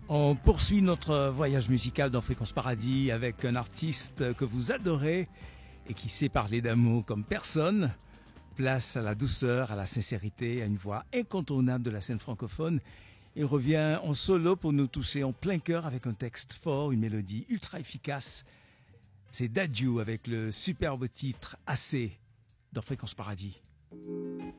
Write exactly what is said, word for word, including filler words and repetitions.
On poursuit notre voyage musical dans Fréquence Paradis avec un artiste que vous adorez et qui sait parler d'amour comme personne. Place à la douceur, à la sincérité, à une voix incontournable de la scène francophone. Il revient en solo pour nous toucher en plein cœur avec un texte fort, une mélodie ultra efficace. C'est Dadju avec le superbe titre Assez dans Fréquence Paradis.